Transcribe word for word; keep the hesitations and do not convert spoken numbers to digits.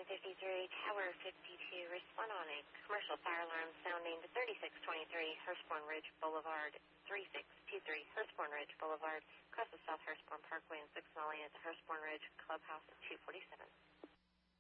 fifty-three, Tower fifty-two, respond on a commercial fire alarm sounding to thirty-six twenty-three, Hurstbourne Ridge Boulevard, three six two three, Hurstbourne Ridge Boulevard, across the South Hurstbourne Parkway and sixth Molly at the Hurstbourne Ridge Clubhouse at two forty-seven.